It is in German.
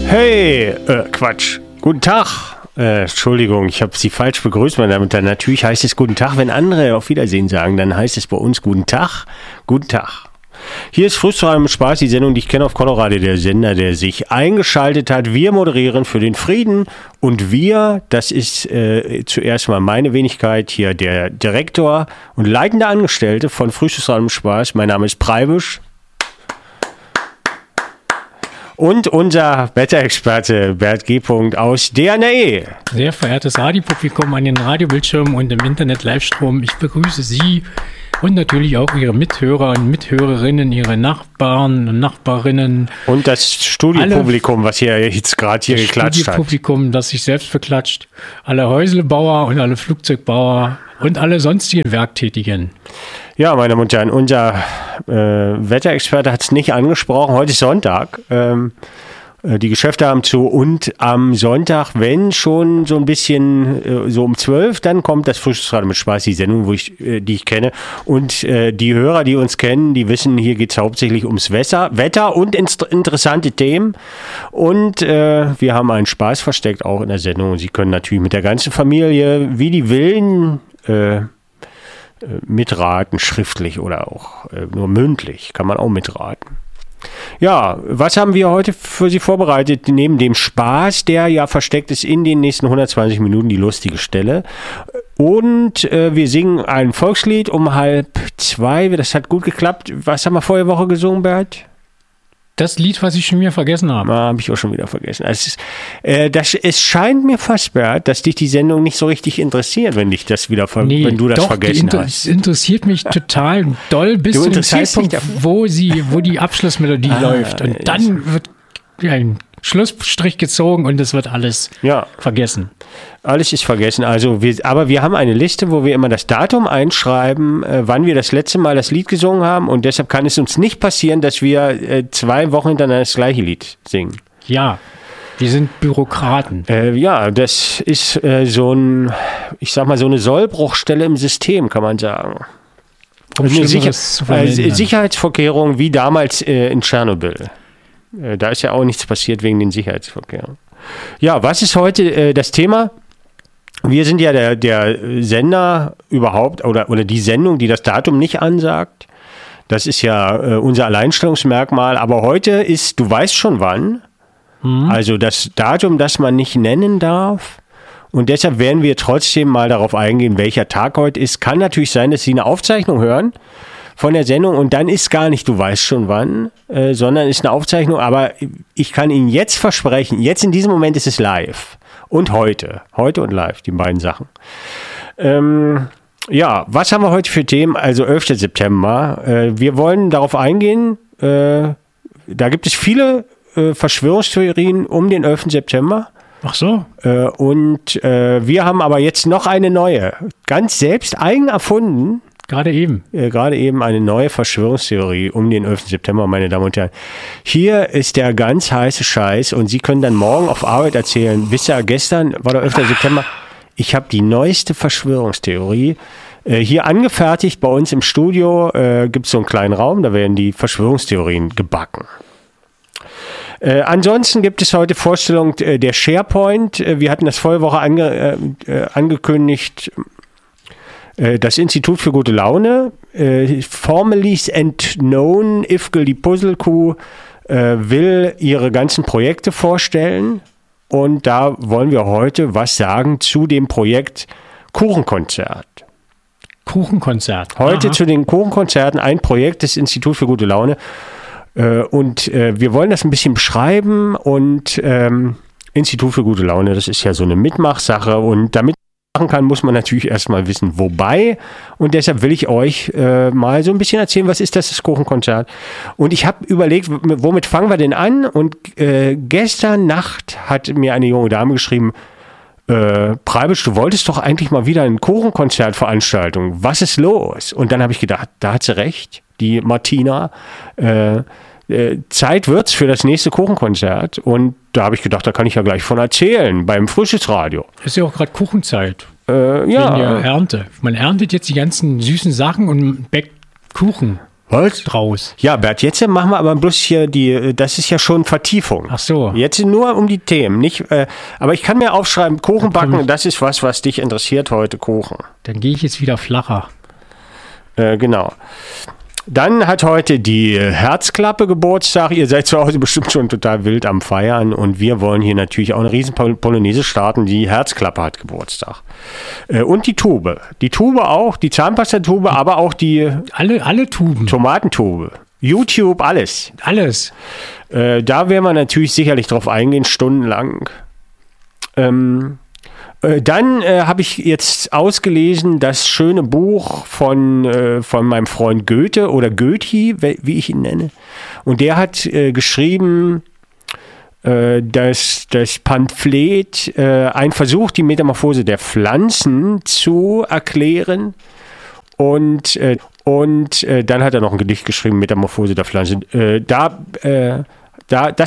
Hey, Quatsch. Guten Tag. Entschuldigung, ich habe Sie falsch begrüßt, meine Damen und Herren. Natürlich heißt es Guten Tag. Wenn andere auf Wiedersehen sagen, dann heißt es bei uns Guten Tag. Guten Tag. Hier ist Frühstück mit Spaß, die Sendung, die ich kenne auf Colorado, der Sender, der sich eingeschaltet hat. Wir moderieren für den Frieden und wir, das ist zuerst mal meine Wenigkeit, hier der Direktor und leitende Angestellte von Frühstück mit Spaß. Mein Name ist Preibisch. Und unser Wetterexperte Bert G. aus DNE. Sehr verehrtes Radiopublikum an den Radiobildschirmen und im Internet-Livestrom, ich begrüße Sie und natürlich auch Ihre Mithörer und Mithörerinnen, Ihre Nachbarn und Nachbarinnen. Und das Studiopublikum, was hier jetzt gerade hier geklatscht hat. Das Studiopublikum, das sich selbst verklatscht. Alle Häuslebauer und alle Flugzeugbauer und alle sonstigen Werktätigen. Ja, meine Damen und Herren, unser Wetterexperte hat es nicht angesprochen. Heute ist Sonntag. Die Geschäfte haben zu und am Sonntag, wenn schon so ein bisschen so um 12, dann kommt das Frühstücksradio mit Spaß, die Sendung, die ich kenne. Und die Hörer, die uns kennen, die wissen, hier geht es hauptsächlich ums Wetter und interessante Themen. Und wir haben einen Spaß versteckt auch in der Sendung. Und Sie können natürlich mit der ganzen Familie, wie die Willen, mitraten, schriftlich oder auch nur mündlich, kann man auch mitraten. Ja, was haben wir heute für Sie vorbereitet? Neben dem Spaß, der ja versteckt ist in den nächsten 120 Minuten, die lustige Stelle. Und wir singen ein Volkslied um 1:30. Das hat gut geklappt. Was haben wir vorige Woche gesungen, Bert? Das Lied, was ich schon wieder vergessen habe. Habe ich auch schon wieder vergessen. Es scheint mir fast, Bert, dass dich die Sendung nicht so richtig interessiert, wenn dich das wieder wenn du das vergessen hast. Es interessiert mich total doll bis zu dem Zeitpunkt, wo die Abschlussmelodie läuft. Und dann wird ein Schlussstrich gezogen und es wird alles vergessen. Alles ist vergessen. Aber wir haben eine Liste, wo wir immer das Datum einschreiben, wann wir das letzte Mal das Lied gesungen haben. Und deshalb kann es uns nicht passieren, dass wir 2 Wochen hintereinander das gleiche Lied singen. Ja, wir sind Bürokraten. Das ist so eine Sollbruchstelle im System, kann man sagen. Sicherheitsvorkehrungen wie damals in Tschernobyl. Da ist ja auch nichts passiert wegen den Sicherheitsvorkehrungen. Ja, was ist heute das Thema? Wir sind ja der Sender überhaupt oder die Sendung, die das Datum nicht ansagt. Das ist ja unser Alleinstellungsmerkmal. Aber heute ist, du weißt schon wann, also das Datum, das man nicht nennen darf. Und deshalb werden wir trotzdem mal darauf eingehen, welcher Tag heute ist. Kann natürlich sein, dass Sie eine Aufzeichnung hören von der Sendung und dann ist gar nicht, du weißt schon wann, sondern ist eine Aufzeichnung, aber ich kann Ihnen jetzt versprechen, jetzt in diesem Moment ist es live und heute und live, die beiden Sachen. Was haben wir heute für Themen? Also 11. September, wir wollen darauf eingehen, da gibt es viele Verschwörungstheorien um den 11. September. Ach so. Und wir haben aber jetzt noch eine neue, ganz selbst eigen erfunden. Gerade eben eine neue Verschwörungstheorie um den 11. September, meine Damen und Herren. Hier ist der ganz heiße Scheiß und Sie können dann morgen auf Arbeit erzählen, wisst ihr, gestern war der 11. September, ich habe die neueste Verschwörungstheorie hier angefertigt bei uns im Studio, gibt es so einen kleinen Raum, da werden die Verschwörungstheorien gebacken. Ansonsten gibt es heute Vorstellung der SharePoint. Wir hatten das vorige Woche angekündigt, das Institut für gute Laune, formerly and known, Ifgel die Puzzlekuh, will ihre ganzen Projekte vorstellen. Und da wollen wir heute was sagen zu dem Projekt Kuchenkonzert. Heute zu den Kuchenkonzerten, ein Projekt des Institut für gute Laune. Und wir wollen das ein bisschen beschreiben. Und Institut für gute Laune, das ist ja so eine Mitmachsache. Und damit machen kann, muss man natürlich erstmal wissen, wobei. Und deshalb will ich euch mal so ein bisschen erzählen, was ist das Kuchenkonzert. Und ich habe überlegt, womit fangen wir denn an? Und gestern Nacht hat mir eine junge Dame geschrieben, Preibisch, du wolltest doch eigentlich mal wieder eine Kuchenkonzertveranstaltung. Was ist los? Und dann habe ich gedacht, da hat sie recht, die Martina. Zeit wird's für das nächste Kuchenkonzert. Und da habe ich gedacht, da kann ich ja gleich von erzählen, beim Frühstücksradio. Ist ja auch gerade Kuchenzeit. Wegen der Ernte. Man erntet jetzt die ganzen süßen Sachen und backt Kuchen. Was? Draus. Ja, Bert, jetzt machen wir aber bloß hier das ist ja schon Vertiefung. Ach so. Jetzt nur um die Themen, nicht, aber ich kann mir aufschreiben, Kuchen backen, das ist was dich interessiert heute, Kuchen. Dann gehe ich jetzt wieder flacher. Genau. Dann hat heute die Herzklappe Geburtstag. Ihr seid zu Hause bestimmt schon total wild am Feiern und wir wollen hier natürlich auch eine riesen Polonaise starten. Die Herzklappe hat Geburtstag. Und die Tube. Die Tube auch, die Zahnpastatube, aber auch die... Alle Tuben. Tomatentube. YouTube, alles. Alles. Da werden wir natürlich sicherlich drauf eingehen, stundenlang. Dann habe ich jetzt ausgelesen das schöne Buch von meinem Freund Goethe oder Goethe, wie ich ihn nenne. Und der hat geschrieben, das Pamphlet, ein Versuch, die Metamorphose der Pflanzen zu erklären. Und dann hat er noch ein Gedicht geschrieben, Metamorphose der Pflanze. Das